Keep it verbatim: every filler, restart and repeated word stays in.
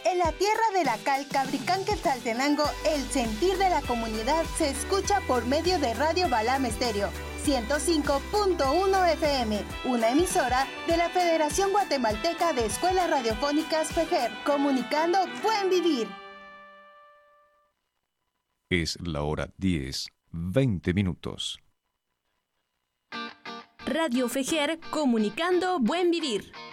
En la tierra de la cal, Cabricán, Quetzaltenango, el sentir de la comunidad se escucha por medio de Radio Balam Estéreo, ciento cinco punto uno F M, una emisora de la Federación Guatemalteca de Escuelas Radiofónicas FEGER, comunicando Buen Vivir. Es la hora diez, veinte minutos. Radio FEGER, comunicando Buen Vivir.